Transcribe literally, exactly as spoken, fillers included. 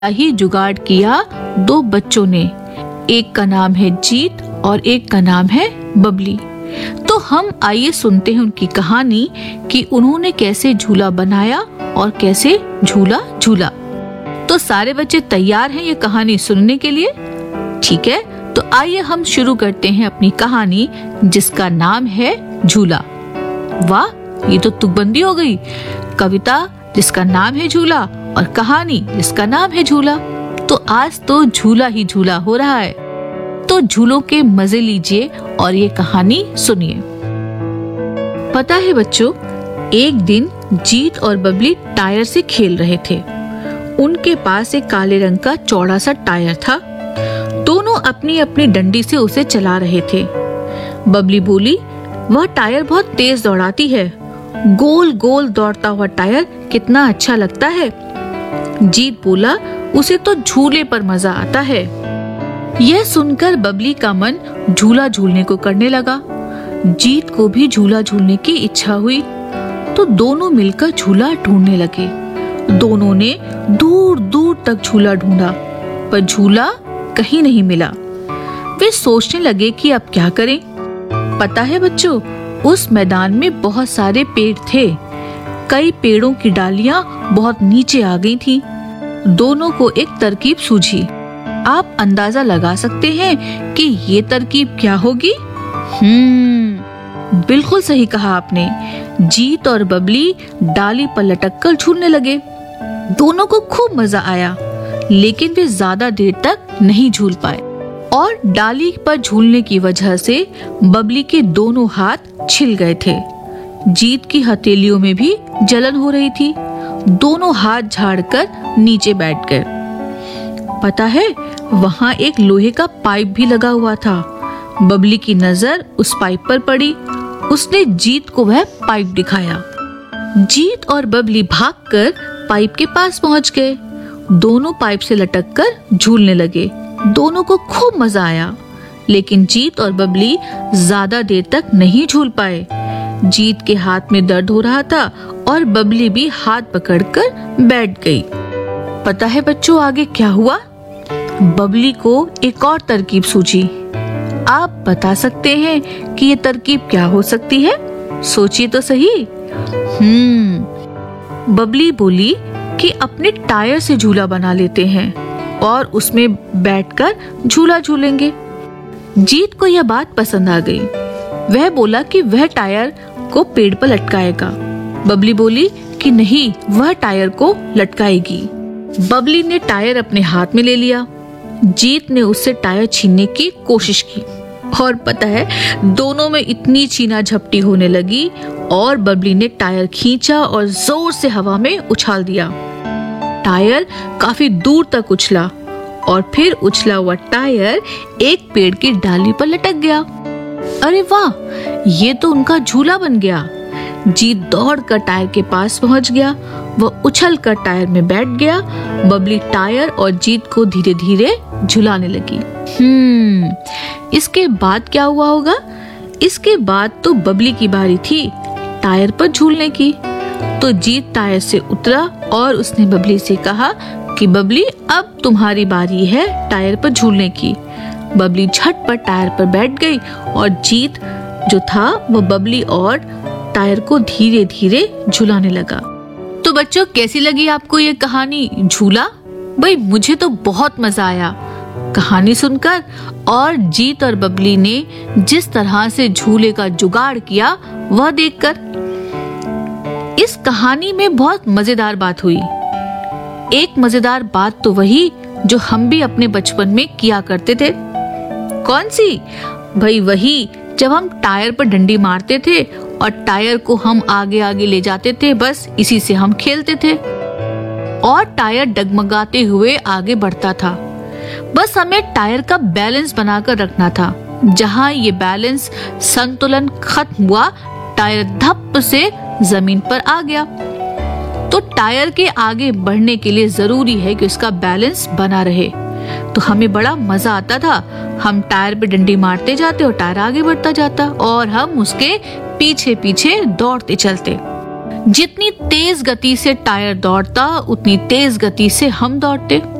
ही जुगाड़ किया दो बच्चों ने, एक का नाम है जीत और एक का नाम है बबली। तो हम आइए सुनते हैं उनकी कहानी कि उन्होंने कैसे झूला बनाया और कैसे झूला झूला। तो सारे बच्चे तैयार हैं ये कहानी सुनने के लिए? ठीक है, तो आइए हम शुरू करते हैं अपनी कहानी जिसका नाम है झूला। वाह, ये तो तुकबंदी हो गई। कविता जिसका नाम है झूला और कहानी जिसका नाम है झूला। तो आज तो झूला ही झूला हो रहा है। तो झूलों के मजे लीजिए और ये कहानी सुनिए। पता है बच्चों, एक दिन जीत और बबली टायर से खेल रहे थे। उनके पास एक काले रंग का चौड़ा सा टायर था। दोनों अपनी अपनी डंडी से उसे चला रहे थे। बबली बोली, वह टायर बहुत तेज दौड़ाती है। गोल गोल दौड़ता हुआ टायर कितना अच्छा लगता है। जीत बोला, उसे तो झूले पर मजा आता है। यह सुनकर बबली का मन झूला झूलने को करने लगा। जीत को भी झूला झूलने की इच्छा हुई, तो दोनों मिलकर झूला ढूंढने लगे। दोनों ने दूर दूर तक झूला ढूंढा, पर झूला कहीं नहीं मिला। वे सोचने लगे कि अब क्या करें। पता है बच्चों, उस मैदान में बहुत सारे पेड़ थे। कई पेड़ों की डालियां बहुत नीचे आ गई थीं। दोनों को एक तरकीब सूझी। आप अंदाजा लगा सकते हैं कि ये तरकीब क्या होगी? हम्म, बिल्कुल सही कहा आपने। जीत और बबली डाली पर लटककर झूलने लगे। दोनों को खूब मजा आया, लेकिन वे ज्यादा देर तक नहीं झूल पाए और डाली पर झूलने की वजह से बबली के दोनों हाथ छिल गए थे। जीत की हथेलियों में भी जलन हो रही थी। दोनों हाथ झाड़कर नीचे बैठ गए। पता है, वहां एक लोहे का पाइप भी लगा हुआ था। बबली की नजर उस पाइप पर पड़ी। उसने जीत को वह पाइप दिखाया। जीत और बबली भागकर पाइप के पास पहुंच गए। दोनों पाइप से लटककर झूलने लगे। दोनों को खूब मजा आया, लेकिन जीत और बबली ज्यादा देर तक नहीं झूल पाए। जीत के हाथ में दर्द हो रहा था और बबली भी हाथ पकड़कर बैठ गई। पता है बच्चों, आगे क्या हुआ? बबली को एक और तरकीब सूझी। आप बता सकते हैं कि ये तरकीब क्या हो सकती है? सोचिए तो सही। हम्म, बबली बोली कि अपने टायर से झूला बना लेते हैं और उसमें बैठकर झूला झूलेंगे। जीत को यह बात पसंद आ गई। वह बोला कि वह टायर को पेड़ पर लटकाएगा। बबली बोली कि नहीं, वह टायर को लटकाएगी। बबली ने टायर अपने हाथ में ले लिया। जीत ने उससे टायर छीनने की कोशिश की और पता है, दोनों में इतनी छीना झपटी होने लगी और बबली ने टायर खींचा और जोर से हवा में उछाल दिया। टायर काफी दूर तक उछला और फिर उछला हुआ टायर एक पेड़ की डाली पर लटक गया। अरे वाह, ये तो उनका झूला बन गया। जीत दौड़कर टायर के पास पहुंच गया। वह उछल कर टायर में बैठ गया। बबली टायर और जीत को धीरे धीरे झुलाने लगी। हम्म, इसके बाद क्या हुआ होगा? इसके बाद तो बबली की बारी थी टायर पर झूलने की। तो जीत टायर से उतरा और उसने बबली से कहा कि बबली, अब तुम्हारी बारी है टायर पर झूलने की। बबली झटपट टायर पर बैठ गई और जीत जो था वह बबली और टायर को धीरे धीरे झुलाने लगा। तो बच्चों, कैसी लगी आपको ये कहानी झूला? भाई, मुझे तो बहुत मजा आया कहानी सुनकर और जीत और बबली ने जिस तरह से झूले का जुगाड़ किया वह देखकर। इस कहानी में बहुत मजेदार बात हुई। एक मजेदार बात तो वही जो हम भी अपने बचपन में किया करते थे। कौन सी? भाई वही, जब हम टायर पर डंडी मारते थे और टायर को हम आगे आगे ले जाते थे। बस इसी से हम खेलते थे और टायर डगमगाते हुए आगे बढ़ता था। बस हमें टायर का बैलेंस बनाकर रखना था। जहां ये बैलेंस संतुलन खत्म हुआ, टायर धप से जमीन पर आ गया। तो टायर के आगे बढ़ने के लिए जरूरी है कि उसका बैलेंस बना रहे। तो हमें बड़ा मजा आता था। हम टायर पे डंडी मारते जाते और टायर आगे बढ़ता जाता और हम उसके पीछे पीछे दौड़ते चलते। जितनी तेज गति से टायर दौड़ता, उतनी तेज गति से हम दौड़ते।